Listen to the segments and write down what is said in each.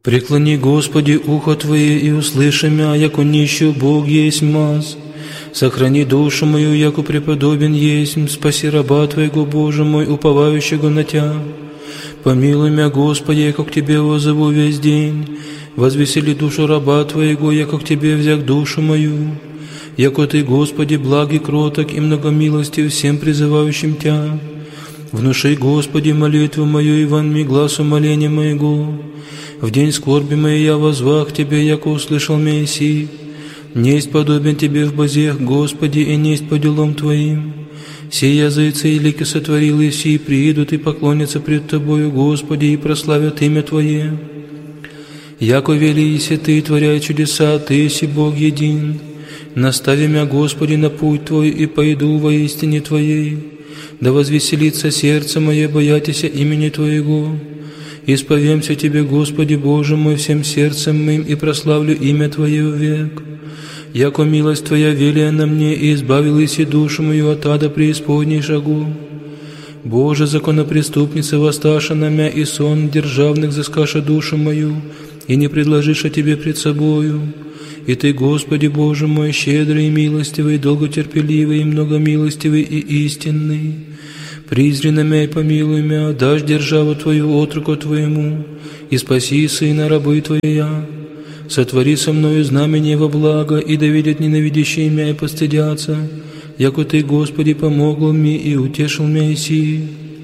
Преклони, Господи, ухо Твое, и услыши мя, яко нищий Бог есть маз. Сохрани душу мою, яко преподобен есть, спаси раба Твоего, Боже мой, уповающего на Тя. Помилуй мя, Господи, яко к Тебе воззову весь день. Возвесели душу раба Твоего, яко к Тебе взяк душу мою. Яко Ты, Господи, благ и кроток, и многомилостив всем призывающим Тя. Внуши, Господи, молитву мою, и вонми глаз умоления моего. В день скорби моей я возвах Тебе, яко услышал Моисей. Несть подобен Тебе в бозех, Господи, и несть по делам Твоим. Все языцы и лики сотворил, и все приидут и поклонятся пред Тобою, Господи, и прославят имя Твое. Яко велися Ты, творяй чудеса, Ты еси Бог един. Настави мя, Господи, на путь Твой, и пойду во истине Твоей. Да возвеселится сердце мое, боятися имени Твоего. Исповемся Тебе, Господи, Боже мой, всем сердцем моим, и прославлю имя Твое век. Яко милость Твоя велия на мне, и избавил иси душу мою от ада преисподней шагу. Боже, законопреступница, воссташа на мя, и сон державных заскаша душу мою, и не предложиша Тебе пред собою. И Ты, Господи, Боже мой, щедрый и милостивый, долготерпеливый и многомилостивый и истинный. Призри на мя и помилуй мя, дашь державу Твою отроку Твоему, и спаси сына рабы Твоя. Сотвори со мною знамение во благо, и да видят ненавидящие мя и постыдятся, яко Ты, Господи, помогл мне и утешил мя иси.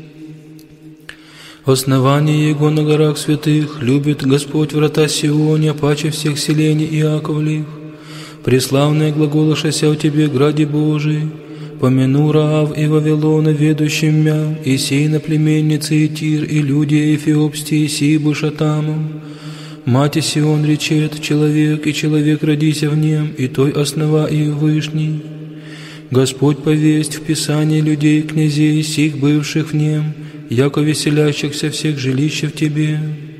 Основание Его на горах святых, любит Господь врата Сионе, паче всех селений Иаковлих. Преславное глаголошася у Тебе, граде Божий, помяну Раав и Вавилона, ведущим мя, и сей на племенницы и Тир, и люди Эфиопстии, сей бышатамом. Мати Сион речет, человек, и человек родися в нем, и той основа и вышний. Господь повесть в Писании людей, князей, сих бывших в нем, яко веселящихся всех жилища в Тебе.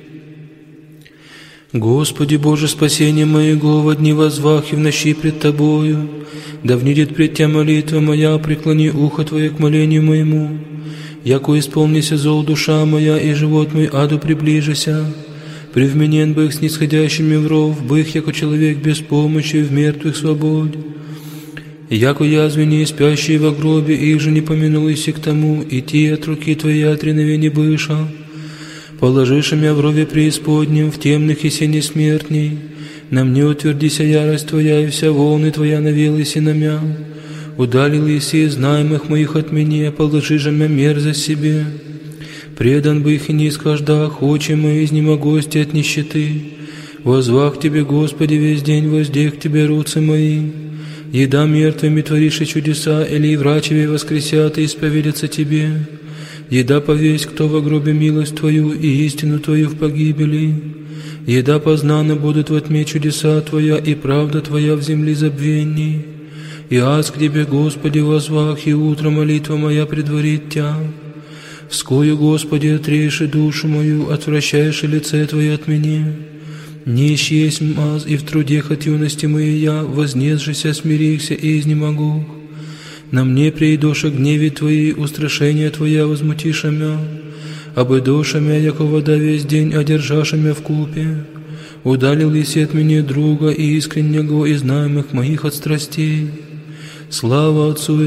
Господи Боже, спасение моего, во дни возвах и в ночи пред Тобою, да внидит пред Тя молитва моя, преклони ухо Твое к молению моему, яко исполнися зол душа моя, и живот мой аду приближися. Привменен бых снисходящими в ров, бых, яко человек без помощи, в мертвых свободь. Яко язвени, спящие во гробе, их же не помянулись к тому, и те от руки Твоей отреновени быша. Положишь мя в рове преисподнем, в темных и сене смертней. На мне утвердися ярость Твоя, и вся волны Твоя навелась и на мя. Удалил иси знаемых моих от меня, положи же мя мерзость себе. Предан бы их и не исхождах, очи мои изнемогости от нищеты. Возвах Тебе, Господи, весь день, воздех Тебе руцы мои. Еда мертвыми творишь чудеса, или врачеве воскресят и исповедятся Тебе. Еда повесть, кто во гробе милость Твою и истину Твою в погибели. Еда познаны будут во тьме чудеса Твоя, и правда Твоя в земле забвенней. И аз к Тебе, Господи, возвах, и утро молитва моя предварит Тя. Вскою, Господи, отрежь душу мою, отвращаешь лице Твое от меня. Нищ есть маз, и в трудех от юности моей я, вознесшися, смирихся и изнемогу. На мне придоша гневе Твои, устрашение Твоя возмутиша мя, обыдоша мя, яко вода весь день, одержаша мя в купе. Удалил лиси от меня друга и искреннего, и знаемых моих от страстей. Слава Отцу